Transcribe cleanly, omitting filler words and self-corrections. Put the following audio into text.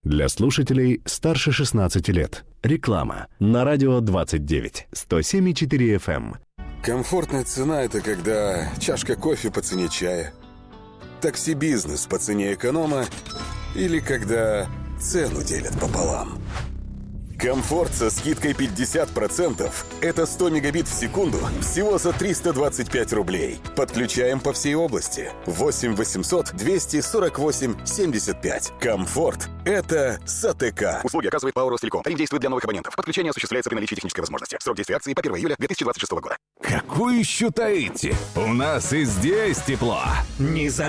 Для слушателей старше 16 лет. Реклама. На радио 29. 107,4 FM. Комфортная цена – это когда чашка кофе по цене чая, такси-бизнес по цене эконома или когда цену делят пополам. Комфорт со скидкой 50% – это 100 мегабит в секунду всего за 325 рублей. Подключаем по всей области. 8 800 248 75. Комфорт – это САТК. Услуги оказывает ПАО «Ростелеком». Тариф действует для новых абонентов. Подключение осуществляется при наличии технической возможности. Срок действия акции по 1 июля 2026 года. Какую еще таите? У нас и здесь тепло.